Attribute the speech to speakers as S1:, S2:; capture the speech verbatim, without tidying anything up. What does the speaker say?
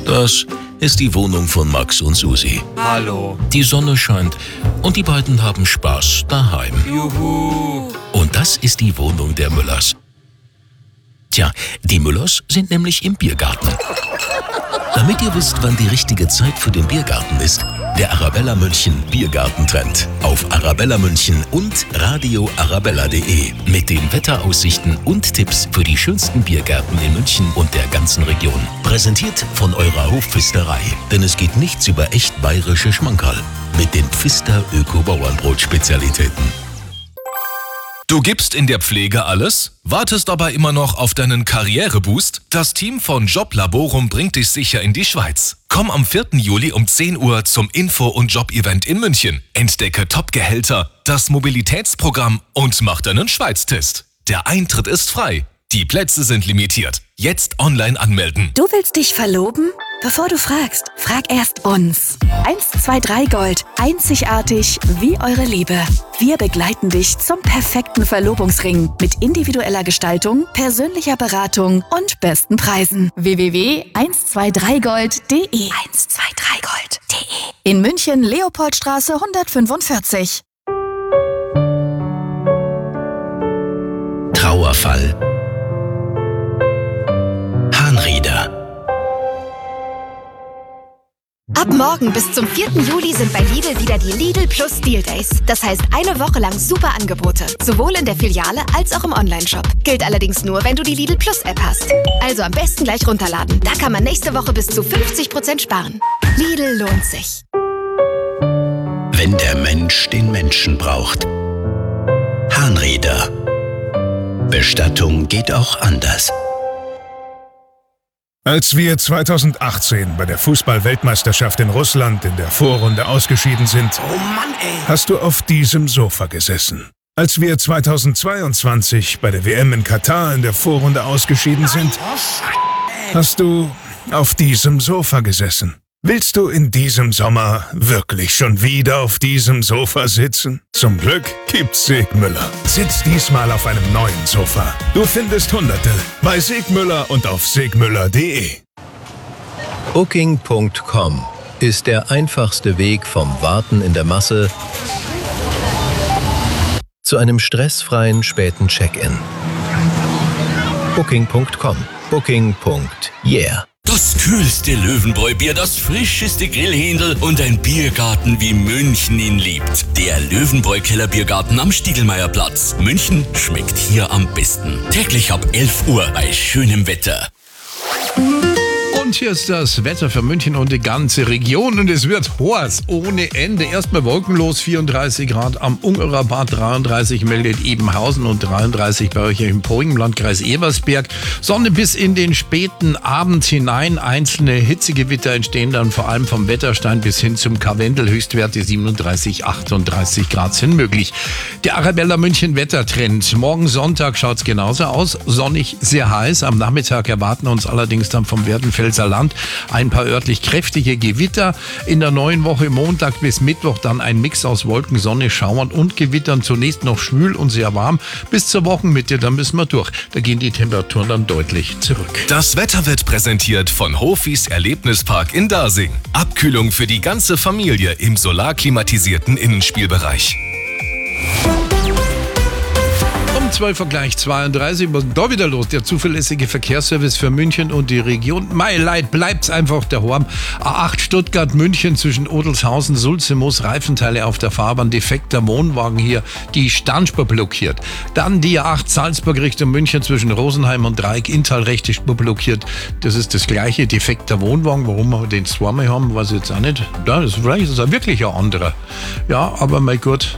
S1: Das ist die Wohnung von Max und Susi.
S2: Hallo.
S1: Die Sonne scheint und die beiden haben Spaß daheim.
S2: Juhu.
S1: Und das ist die Wohnung der Müllers. Tja, die Müllers sind nämlich im Biergarten. Damit ihr wisst, wann die richtige Zeit für den Biergarten ist, der Arabella München Biergartentrend auf Arabella München und radio arabella punkt de mit den Wetteraussichten und Tipps für die schönsten Biergärten in München und der ganzen Region. Präsentiert von eurer Hofpfisterei, denn es geht nichts über echt bayerische Schmankerl mit den Pfister Öko-Bauernbrot-Spezialitäten.
S3: Du gibst in der Pflege alles, wartest aber immer noch auf deinen Karriereboost? Das Team von Joblaborum bringt dich sicher in die Schweiz. Komm am vierten Juli um zehn Uhr zum Info- und Job-Event in München. Entdecke Top-Gehälter, das Mobilitätsprogramm und mach deinen Schweiztest. Der Eintritt ist frei. Die Plätze sind limitiert. Jetzt online anmelden.
S4: Du willst dich verloben? Bevor du fragst, frag erst uns. eins zwei drei Gold. Einzigartig wie eure Liebe. Wir begleiten dich zum perfekten Verlobungsring mit individueller Gestaltung, persönlicher Beratung und besten Preisen. w w w punkt eins zwei drei gold punkt de eins zwei drei gold punkt de In München, Leopoldstraße hundertfünfundvierzig.
S1: Trauerfall. Harnrieder.
S5: Ab morgen bis zum vierten Juli sind bei Lidl wieder die Lidl Plus Deal Days. Das heißt eine Woche lang super Angebote, sowohl in der Filiale als auch im Onlineshop. Gilt allerdings nur, wenn du die Lidl Plus App hast. Also am besten gleich runterladen. Da kann man nächste Woche bis zu fünfzig Prozent sparen. Lidl lohnt sich.
S1: Wenn der Mensch den Menschen braucht. Harnrieder. Bestattung geht auch anders.
S6: Als wir zweitausendachtzehn bei der Fußball-Weltmeisterschaft in Russland in der Vorrunde ausgeschieden sind,
S2: Oh Mann, ey.
S6: hast du auf diesem Sofa gesessen. Als wir zweitausendzweiundzwanzig bei der W M in Katar in der Vorrunde ausgeschieden sind, hast du auf diesem Sofa gesessen. Willst du in diesem Sommer wirklich schon wieder auf diesem Sofa sitzen? Zum Glück gibt's Segmüller. Sitz diesmal auf einem neuen Sofa. Du findest Hunderte bei Segmüller und auf segmüller punkt de.
S7: Booking Punkt com ist der einfachste Weg vom Warten in der Masse zu einem stressfreien späten Check-in. Booking Punkt com. Booking. Yeah.
S8: Das kühlste Löwenbräu-Bier, das frischeste Grillhändel und ein Biergarten, wie München ihn liebt. Der Löwenbräu-Keller-Biergarten am Stiegelmeierplatz. München schmeckt hier am besten. Täglich ab elf Uhr bei schönem Wetter.
S9: Und hier ist das Wetter für München und die ganze Region und es wird heiß ohne Ende. Erstmal wolkenlos, vierunddreißig Grad am Ungerer Bad, dreiunddreißig meldet Ebenhausen und dreiunddreißig bei euch im Poing im Landkreis Ebersberg. Sonne bis in den späten Abend hinein. Einzelne Hitzegewitter entstehen dann vor allem vom Wetterstein bis hin zum Karwendel. Höchstwerte siebenunddreißig, achtunddreißig Grad sind möglich. Der Arabella München Wettertrend. Morgen Sonntag schaut es genauso aus. Sonnig, sehr heiß. Am Nachmittag erwarten uns allerdings dann vom Werdenfelser Land ein paar örtlich kräftige Gewitter. In der neuen Woche Montag bis Mittwoch dann ein Mix aus Wolken, Sonne, Schauern und Gewittern. Zunächst noch schwül und sehr warm. Bis zur Wochenmitte, dann müssen wir durch. Da gehen die Temperaturen dann deutlich zurück.
S3: Das Wetter wird präsentiert von Hofis Erlebnispark in Dasing. Abkühlung für die ganze Familie im solarklimatisierten Innenspielbereich.
S9: Um zwölf Uhr gleich zweiunddreißig, was ist da wieder los? Der zuverlässige Verkehrsservice für München und die Region. Mei Leid, bleibt's einfach daheim. A acht Stuttgart, München zwischen Odelshausen, Sulze, Moos, Reifenteile auf der Fahrbahn, defekter Wohnwagen hier, die Standspur blockiert. Dann die A acht Salzburg Richtung München zwischen Rosenheim und Dreieck, Inntal rechte Spur blockiert. Das ist das gleiche, defekter Wohnwagen. Warum wir den zweimal haben, weiß ich jetzt auch nicht. Ja, das, vielleicht ist es auch wirklich ein anderer. Ja, aber mein Gott.